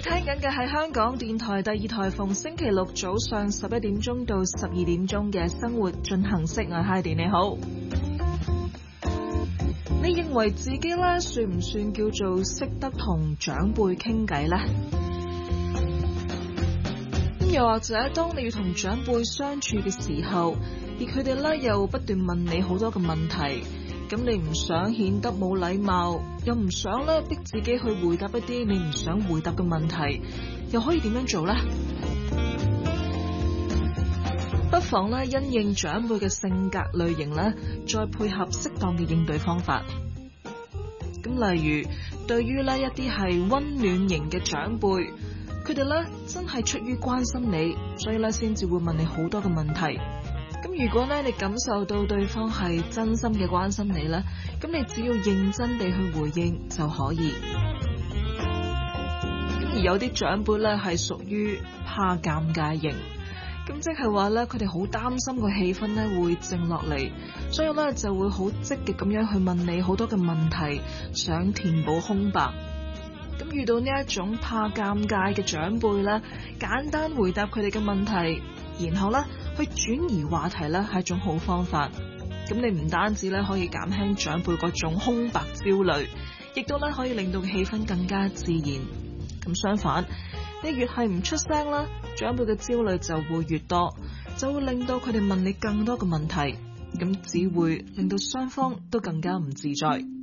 聽緊嘅係香港電台第二台逢星期六早上11點鐘到12點鐘嘅生活進行式。我係 Heidi，你好。你認為自己咧算唔算叫做識得同長輩傾偈呢？又或者當你要同長輩相處嘅時候，而佢哋咧又不斷問你好多嘅問題，咁你唔想顯得冇禮貌，又唔想咧逼自己去回答一啲你唔想回答嘅問題，又可以點樣做呢？不妨咧因應長輩嘅性格類型咧，再配合適當嘅應對方法。咁例如，對於呢一啲係溫暖型嘅長輩，佢哋咧真係出於關心你，所以咧先至會問你好多嘅問題。咁如果咧你感受到對方係真心嘅關心你咧，咁你只要認真地去回應就可以。而有啲長輩咧係屬於怕尷尬型，咁即係話咧佢哋好擔心個氣氛咧會靜落嚟，所以咧就會好積極咁樣去問你好多嘅問題，想填補空白。咁遇到呢一種怕尷尬嘅長輩咧，簡單回答佢哋嘅問題，然後咧去轉移話題咧係一種好方法。咁你唔單止咧可以減輕長輩嗰種空白焦慮，亦都咧可以令到氣氛更加自然。咁相反，你越係唔出聲啦，長輩嘅焦慮就會越多，就會令到佢哋問你更多嘅問題，咁只會令到雙方都更加唔自在。